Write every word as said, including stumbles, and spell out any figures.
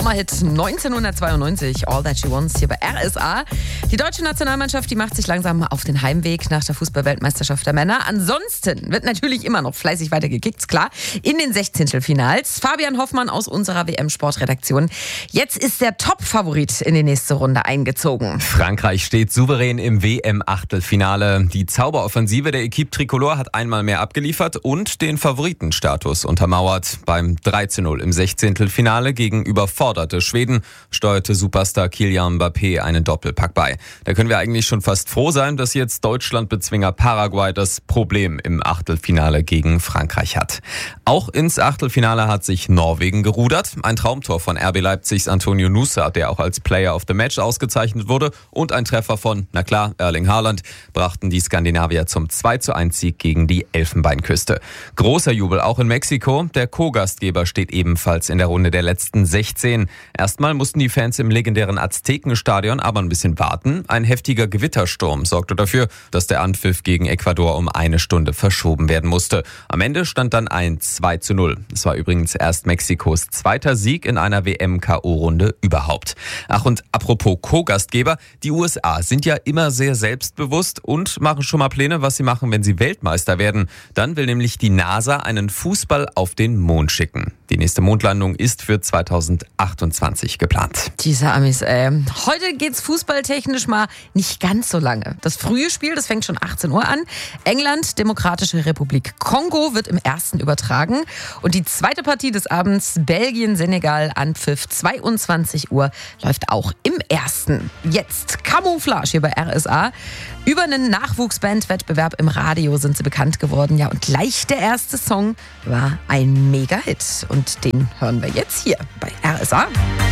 Sommerhit neunzehnhundertzweiundneunzig, All That She Wants, hier bei R S A. Die deutsche Nationalmannschaft, die macht sich langsam auf den Heimweg nach der Fußball-Weltmeisterschaft der Männer. Ansonsten wird natürlich immer noch fleißig weitergekickt, klar, in den Sechzehntelfinals. Fabian Hoffmann aus unserer W M-Sportredaktion. Jetzt ist der Top-Favorit in die nächste Runde eingezogen. Frankreich steht souverän im W M-Achtelfinale. Die Zauberoffensive der Equipe Tricolore hat einmal mehr abgeliefert und den Favoritenstatus untermauert. Beim drei zu null im Sechzehntelfinale gegen überforderte Schweden steuerte Superstar Kylian Mbappé einen Doppelpack bei. Da können wir eigentlich schon fast froh sein, dass jetzt Deutschland-Bezwinger Paraguay das Problem im Achtelfinale gegen Frankreich hat. Auch ins Achtelfinale hat sich Norwegen gerudert. Ein Traumtor von R B Leipzigs Antonio Nusa, der auch als Player of the Match ausgezeichnet wurde, und ein Treffer von, na klar, Erling Haaland, brachten die Skandinavier zum zwei zu eins Sieg gegen die Elfenbeinküste. Großer Jubel auch in Mexiko. Der Co-Gastgeber steht ebenfalls in der Runde der letzten sechzehn. Erstmal mussten die Fans im legendären Aztekenstadion aber ein bisschen warten. Ein heftiger Gewittersturm sorgte dafür, dass der Anpfiff gegen Ecuador um eine Stunde verschoben werden musste. Am Ende stand dann ein zwei zu null. Es war übrigens erst Mexikos zweiter Sieg in einer W M-K O-Runde überhaupt. Ach, und apropos Co-Gastgeber, die U S A sind ja immer sehr selbstbewusst und machen schon mal Pläne, was sie machen, wenn sie Weltmeister werden. Dann will nämlich die NASA einen Fußball auf den Mond schicken. Die nächste Mondlandung ist für zweitausendachtundzwanzig geplant. Diese Amis, ey. Heute geht's fußballtechnisch mal nicht ganz so lange. Das frühe Spiel, das fängt schon achtzehn Uhr an. England, Demokratische Republik Kongo, wird im ersten übertragen. Und die zweite Partie des Abends, Belgien, Senegal, Anpfiff zweiundzwanzig Uhr, läuft auch im ersten. Jetzt Camouflage hier bei R S A. Über einen Nachwuchsbandwettbewerb im Radio sind sie bekannt geworden. Ja, und gleich der erste Song war ein Mega-Hit. Und den hören wir jetzt hier bei R S A.